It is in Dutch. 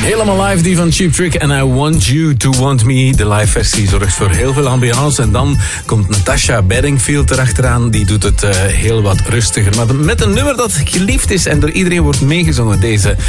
Helemaal live die van Cheap Trick en I Want You To Want Me. De live versie zorgt voor heel veel ambiance. En dan komt Natasha Bedingfield erachteraan. Die doet het heel wat rustiger. Maar met een nummer dat geliefd is en door iedereen wordt meegezongen. Deze